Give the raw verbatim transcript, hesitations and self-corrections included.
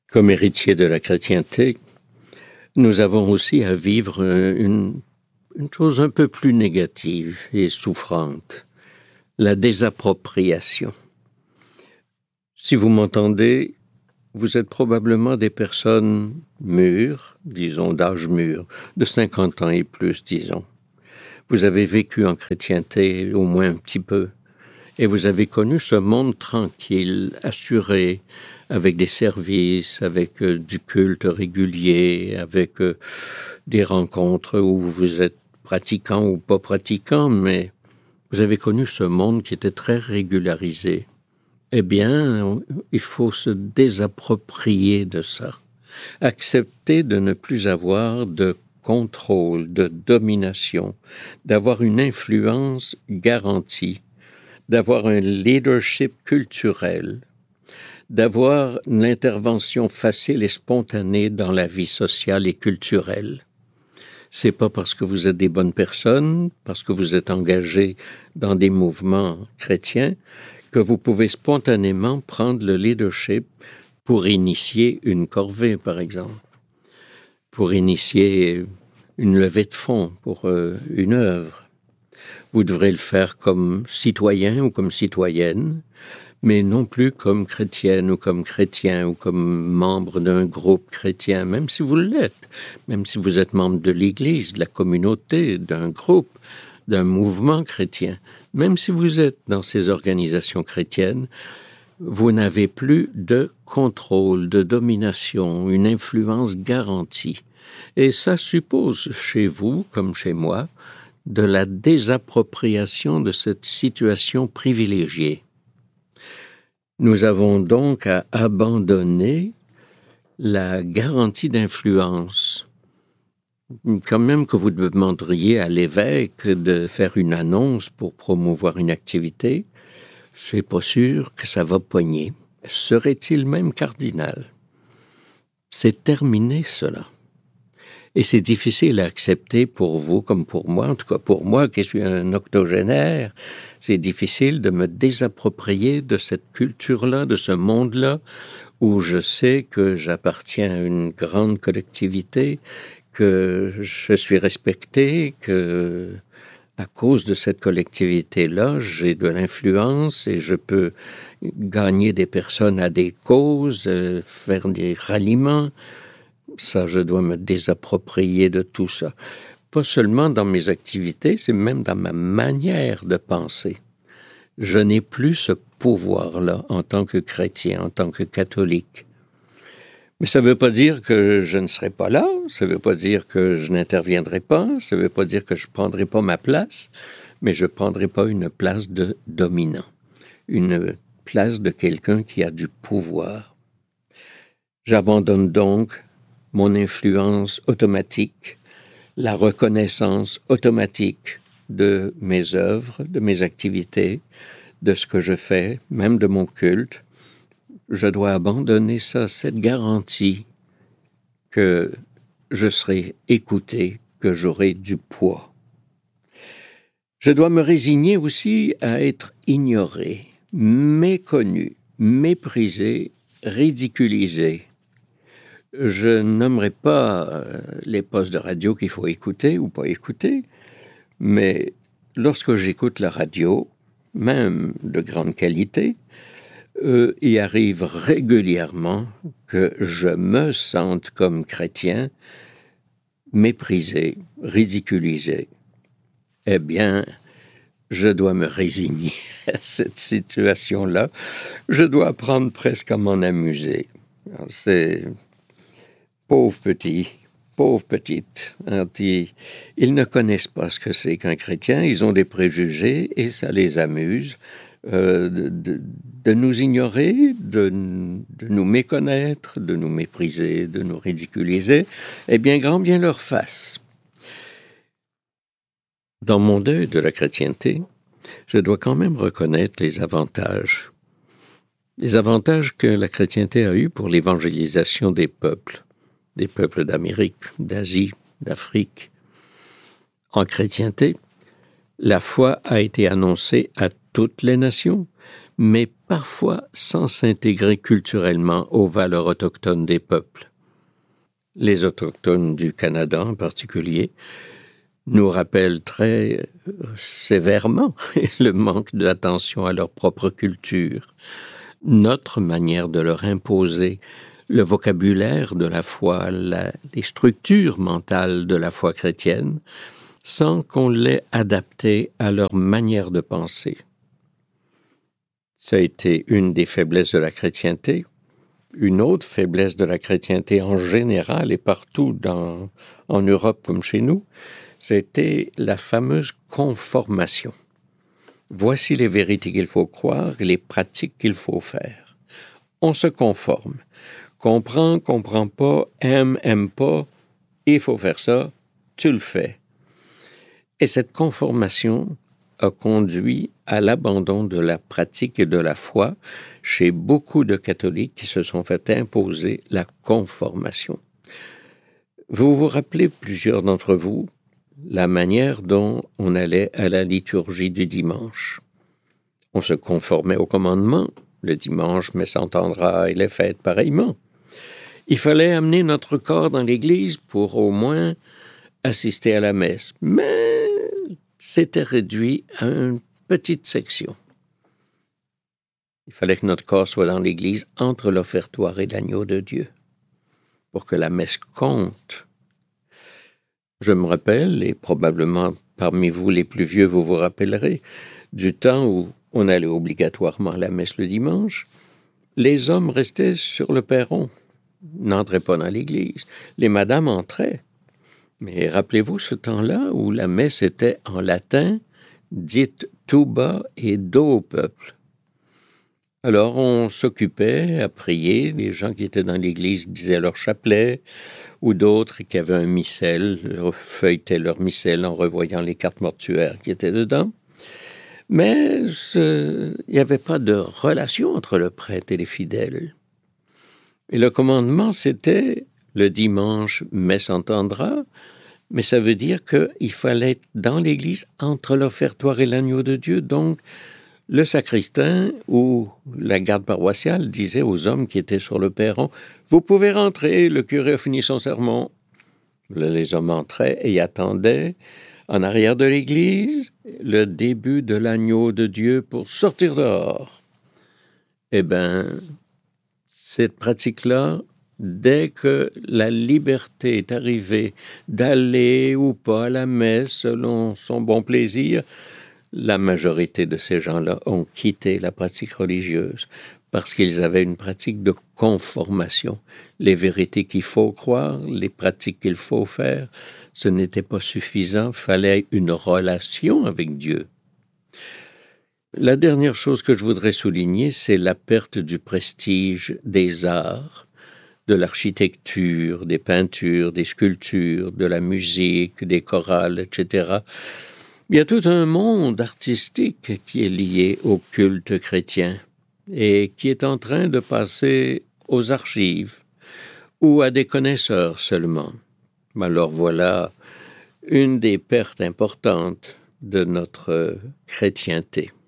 Comme héritiers de la chrétienté, nous avons aussi à vivre une, une chose un peu plus négative et souffrante, la désappropriation. Si vous m'entendez, vous êtes probablement des personnes mûres, disons d'âge mûr, de cinquante ans et plus, disons. Vous avez vécu en chrétienté au moins un petit peu, et vous avez connu ce monde tranquille, assuré, avec des services, avec euh, du culte régulier, avec euh, des rencontres où vous êtes pratiquant ou pas pratiquant, mais vous avez connu ce monde qui était très régularisé. Eh bien, on, il faut se désapproprier de ça. Accepter de ne plus avoir de contrôle, de domination, d'avoir une influence garantie, d'avoir un leadership culturel, d'avoir une intervention facile et spontanée dans la vie sociale et culturelle. C'est pas parce que vous êtes des bonnes personnes, parce que vous êtes engagés dans des mouvements chrétiens, que vous pouvez spontanément prendre le leadership pour initier une corvée, par exemple, pour initier une levée de fonds pour euh, une œuvre. Vous devrez le faire comme citoyen ou comme citoyenne, mais non plus comme chrétienne ou comme chrétien ou comme membre d'un groupe chrétien, même si vous l'êtes, même si vous êtes membre de l'Église, de la communauté, d'un groupe, d'un mouvement chrétien, même si vous êtes dans ces organisations chrétiennes, vous n'avez plus de contrôle, de domination, une influence garantie. Et ça suppose chez vous, comme chez moi, de la désappropriation de cette situation privilégiée. Nous avons donc à abandonner la garantie d'influence. Quand même que vous demanderiez à l'évêque de faire une annonce pour promouvoir une activité, c'est pas sûr que ça va pogner. Serait-il même cardinal? C'est terminé, cela. Et c'est difficile à accepter pour vous comme pour moi, en tout cas pour moi qui suis un octogénaire, c'est difficile de me désapproprier de cette culture-là, de ce monde-là, où je sais que j'appartiens à une grande collectivité, que je suis respecté, que à cause de cette collectivité-là, j'ai de l'influence et je peux gagner des personnes à des causes, euh, faire des ralliements. Ça, je dois me désapproprier de tout ça. Pas seulement dans mes activités, c'est même dans ma manière de penser. Je n'ai plus ce pouvoir-là en tant que chrétien, en tant que catholique. Mais ça ne veut pas dire que je ne serai pas là, ça ne veut pas dire que je n'interviendrai pas, ça ne veut pas dire que je ne prendrai pas ma place, mais je ne prendrai pas une place de dominant, une place de quelqu'un qui a du pouvoir. J'abandonne donc mon influence automatique, la reconnaissance automatique de mes œuvres, de mes activités, de ce que je fais, même de mon culte. Je dois abandonner ça, cette garantie que je serai écouté, que j'aurai du poids. Je dois me résigner aussi à être ignoré, méconnu, méprisé, ridiculisé. Je nommerai pas les postes de radio qu'il faut écouter ou pas écouter, mais lorsque j'écoute la radio, même de grande qualité, euh, il arrive régulièrement que je me sente comme chrétien méprisé, ridiculisé. Eh bien, je dois me résigner à cette situation-là. Je dois apprendre presque à m'en amuser. Alors, c'est... Pauvres petits, pauvres petites, hein, ils, ils ne connaissent pas ce que c'est qu'un chrétien, ils ont des préjugés et ça les amuse euh, de, de, de nous ignorer, de, de nous méconnaître, de nous mépriser, de nous ridiculiser. Eh bien, grand bien leur fasse. Dans mon deuil de la chrétienté, je dois quand même reconnaître les avantages. Les avantages que la chrétienté a eus pour l'évangélisation des peuples. Des peuples d'Amérique, d'Asie, d'Afrique. En chrétienté, la foi a été annoncée à toutes les nations, mais parfois sans s'intégrer culturellement aux valeurs autochtones des peuples. Les Autochtones du Canada en particulier nous rappellent très sévèrement le manque d'attention à leur propre culture, notre manière de leur imposer le vocabulaire de la foi, la, les structures mentales de la foi chrétienne, sans qu'on l'ait adapté à leur manière de penser. Ça a été une des faiblesses de la chrétienté. Une autre faiblesse de la chrétienté en général et partout dans, en Europe comme chez nous, c'était la fameuse conformation. Voici les vérités qu'il faut croire et les pratiques qu'il faut faire. On se conforme. Comprend, comprend pas, aime, aime pas, il faut faire ça, tu le fais. Et cette conformation a conduit à l'abandon de la pratique et de la foi chez beaucoup de catholiques qui se sont fait imposer la conformation. Vous vous rappelez, plusieurs d'entre vous, la manière dont on allait à la liturgie du dimanche. On se conformait au commandement. Le dimanche, messe entendra et les fêtes pareillement. Il fallait amener notre corps dans l'église pour au moins assister à la messe. Mais c'était réduit à une petite section. Il fallait que notre corps soit dans l'église entre l'offertoire et l'agneau de Dieu pour que la messe compte. Je me rappelle, et probablement parmi vous les plus vieux, vous vous rappellerez, du temps où on allait obligatoirement à la messe le dimanche, les hommes restaient sur le perron, n'entraient pas dans l'église. Les madames entraient. Mais rappelez-vous ce temps-là où la messe était en latin, dite tout bas et dos au peuple. Alors on s'occupait à prier, les gens qui étaient dans l'église disaient leur chapelet, ou d'autres qui avaient un missel, feuilletaient leur missel en revoyant les cartes mortuaires qui étaient dedans. Mais il n'y avait pas de relation entre le prêtre et les fidèles. Et le commandement, c'était le dimanche, messe entendra, mais ça veut dire qu'il fallait être dans l'église entre l'offertoire et l'agneau de Dieu. Donc, le sacristain ou la garde paroissiale disait aux hommes qui étaient sur le perron, « Vous pouvez rentrer, le curé a fini son sermon. » Les hommes entraient et attendaient, en arrière de l'église, le début de l'agneau de Dieu pour sortir dehors. Eh bien, cette pratique-là, dès que la liberté est arrivée d'aller ou pas à la messe selon son bon plaisir, la majorité de ces gens-là ont quitté la pratique religieuse parce qu'ils avaient une pratique de conformation. Les vérités qu'il faut croire, les pratiques qu'il faut faire, ce n'était pas suffisant, il fallait une relation avec Dieu. La dernière chose que je voudrais souligner, c'est la perte du prestige des arts, de l'architecture, des peintures, des sculptures, de la musique, des chorales, et cetera. Il y a tout un monde artistique qui est lié au culte chrétien et qui est en train de passer aux archives ou à des connaisseurs seulement. Alors voilà une des pertes importantes de notre chrétienté.